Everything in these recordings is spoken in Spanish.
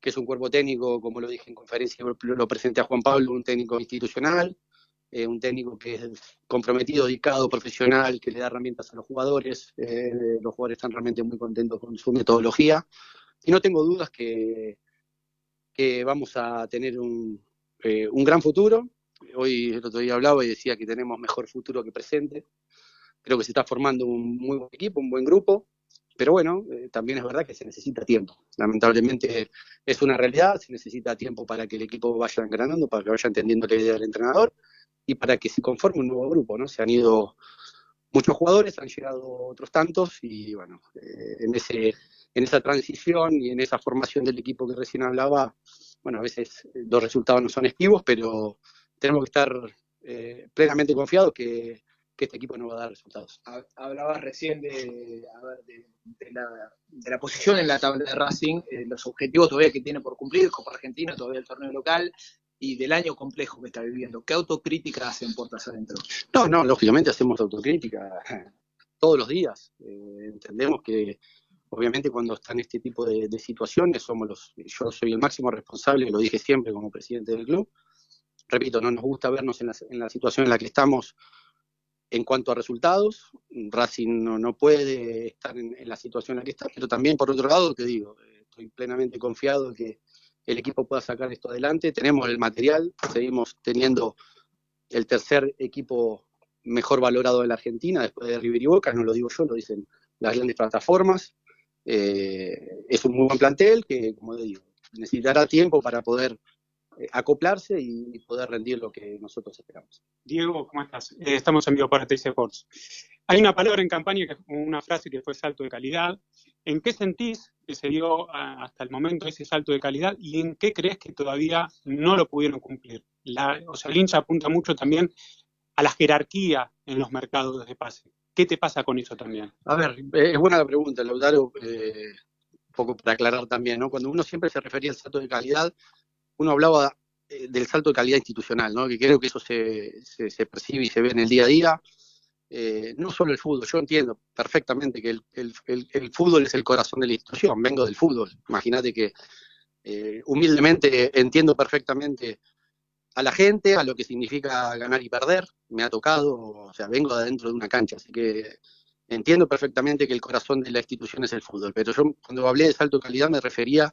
que es un cuerpo técnico, como lo dije en conferencia, lo presenté a Juan Pablo, un técnico institucional, un técnico que es comprometido, dedicado, profesional, que le da herramientas a los jugadores están realmente muy contentos con su metodología, y no tengo dudas que vamos a tener un gran futuro. Hoy, el otro día hablaba y decía que tenemos mejor futuro que presente. Creo que se está formando un muy buen equipo, un buen grupo, pero bueno, también es verdad que se necesita tiempo. Lamentablemente es una realidad, se necesita tiempo para que el equipo vaya engranando, para que vaya entendiendo la idea del entrenador y para que se conforme un nuevo grupo, ¿no? Se han ido muchos jugadores, han llegado otros tantos y bueno, en esa transición y en esa formación del equipo que recién hablaba, bueno, a veces los resultados no son esquivos, pero tenemos que estar plenamente confiados que este equipo no va a dar resultados. Hablabas recién de la posición en la tabla de Racing, los objetivos todavía que tiene por cumplir, Copa Argentina, todavía el torneo local, y del año complejo que está viviendo. ¿Qué autocrítica hacen puertas adentro? No, lógicamente hacemos autocrítica todos los días. Entendemos que obviamente cuando están este tipo de situaciones yo soy el máximo responsable, lo dije siempre como presidente del club. Repito, no nos gusta vernos en la situación en la que estamos en cuanto a resultados. Racing no puede estar en la situación en la que está, pero también por otro lado, te digo, estoy plenamente confiado en que el equipo pueda sacar esto adelante. Tenemos el material, seguimos teniendo el tercer equipo mejor valorado de la Argentina, después de River y Boca, no lo digo yo, lo dicen las grandes plataformas. Es un muy buen plantel que, como digo, necesitará tiempo para poder acoplarse y poder rendir lo que nosotros esperamos. Diego, ¿cómo estás? Estamos en vivo para TC Sports. Hay una palabra en campaña, una frase que fue salto de calidad. ¿En qué sentís que se dio hasta el momento ese salto de calidad y en qué crees que todavía no lo pudieron cumplir? El hincha apunta mucho también a la jerarquía en los mercados de pase. ¿Qué te pasa con eso también? A ver, es buena la pregunta, Lautaro, un poco para aclarar también, ¿no? Cuando uno siempre se refería al salto de calidad, uno hablaba del salto de calidad institucional, ¿no? Que creo que eso se percibe y se ve en el día a día. No solo el fútbol, yo entiendo perfectamente que el fútbol es el corazón de la institución, vengo del fútbol, imagínate que humildemente entiendo perfectamente a la gente, a lo que significa ganar y perder, me ha tocado, o sea, vengo de adentro de una cancha, así que entiendo perfectamente que el corazón de la institución es el fútbol, pero yo cuando hablé de salto de calidad me refería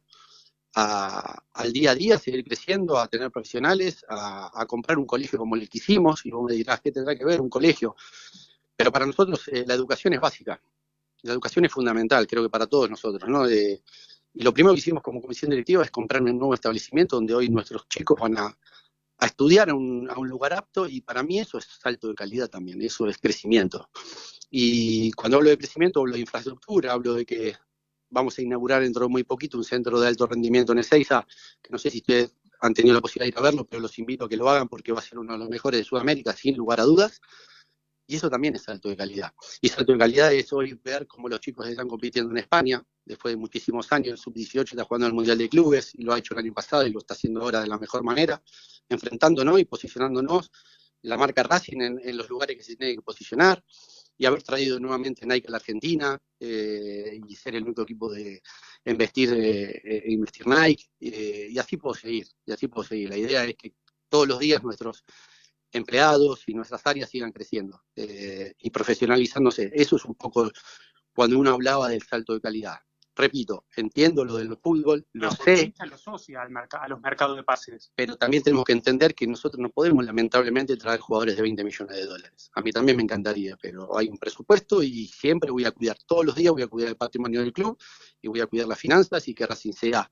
al día a día, a seguir creciendo, a tener profesionales, a comprar un colegio como el que hicimos, y vos me dirás, ¿qué tendrá que ver un colegio? Pero para nosotros la educación es básica, la educación es fundamental, creo que para todos nosotros, ¿no? Y lo primero que hicimos como comisión directiva es comprar un nuevo establecimiento donde hoy nuestros chicos van a estudiar a un lugar apto, y para mí eso es salto de calidad también, eso es crecimiento. Y cuando hablo de crecimiento hablo de infraestructura, hablo de que vamos a inaugurar dentro de muy poquito un centro de alto rendimiento en Ezeiza, que no sé si ustedes han tenido la posibilidad de ir a verlo, pero los invito a que lo hagan porque va a ser uno de los mejores de Sudamérica, sin lugar a dudas. Y eso también es salto de calidad. Y salto de calidad es hoy ver cómo los chicos están compitiendo en España, después de muchísimos años, el Sub-18 está jugando el Mundial de Clubes, y lo ha hecho el año pasado, y lo está haciendo ahora de la mejor manera, enfrentándonos y posicionándonos la marca Racing en los lugares que se tiene que posicionar, y haber traído nuevamente Nike a la Argentina, y ser el único equipo en vestir Nike, y así puedo seguir, La idea es que todos los días nuestros empleados y nuestras áreas sigan creciendo y profesionalizándose. Eso es un poco cuando uno hablaba del salto de calidad. Repito, entiendo lo del fútbol, lo sé, lo asocia a los mercados de pases. pero también tenemos que entender que nosotros no podemos lamentablemente traer jugadores de 20 millones de dólares. A mí también me encantaría, pero hay un presupuesto y siempre voy a cuidar, todos los días voy a cuidar el patrimonio del club y voy a cuidar las finanzas, y que Racing sea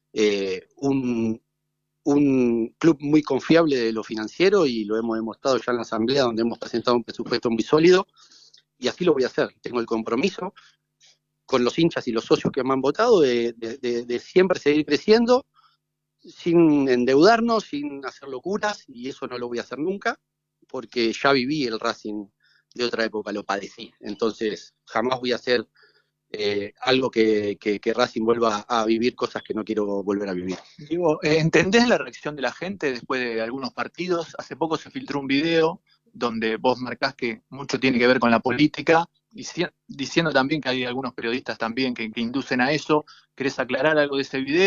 un club muy confiable de lo financiero, y lo hemos demostrado ya en la asamblea, donde hemos presentado un presupuesto muy sólido, y así lo voy a hacer. Tengo el compromiso con los hinchas y los socios que me han votado de siempre seguir creciendo, sin endeudarnos, sin hacer locuras, y eso no lo voy a hacer nunca, porque ya viví el Racing de otra época, lo padecí. Entonces jamás voy a hacer algo que Racing vuelva a vivir cosas que no quiero volver a vivir. Diego, ¿entendés la reacción de la gente después de algunos partidos? Hace poco se filtró un video donde vos marcás que mucho tiene que ver con la política, diciendo también que hay algunos periodistas también que inducen a eso. ¿Querés aclarar algo de ese video?